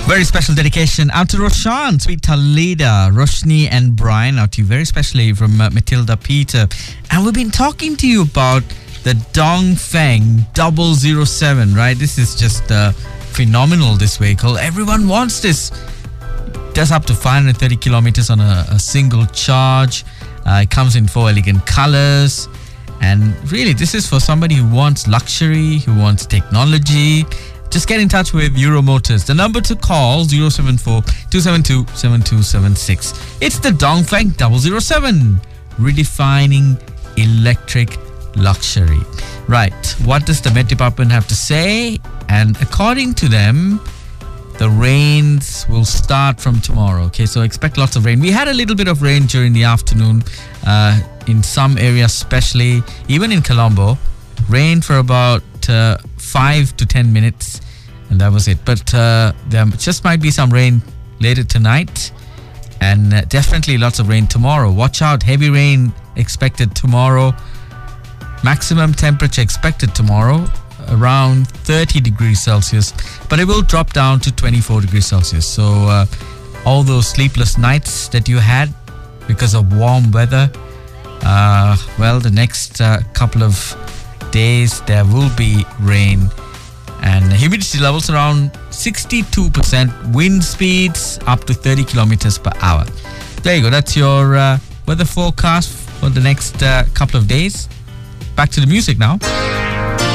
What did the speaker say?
Very special dedication out to Roshan, Sweet Talida, Roshni and Brian, out to you very specially from Matilda Peter. And we've been talking to you about the Dongfeng 007, right? This is just phenomenal, this vehicle. Everyone wants this. It does up to 530 kilometers on a single charge. It comes in 4 elegant colors. And really, this is for somebody who wants luxury, who wants technology. Just get in touch with Euro Motors. The number to call 074-272-7276. It's the Dongfeng 007, redefining electric luxury. Right, what does the Met Department have to say? And according to them, the rains will start from tomorrow. Okay, so expect lots of rain. We had a little bit of rain during the afternoon in some areas, especially even in Colombo. Rain for about 5 to 10 minutes, and that was it. But there just might be some rain later tonight, and definitely lots of rain tomorrow. Watch out, heavy rain expected tomorrow. Maximum temperature expected tomorrow around 30 degrees Celsius, but it will drop down to 24 degrees Celsius. So all those sleepless nights that you had because of warm weather, well, the next couple of days there will be rain, and humidity levels around 62%, wind speeds up to 30 kilometers per hour. There you go. That's your weather forecast for the next couple of days. Back to the music now.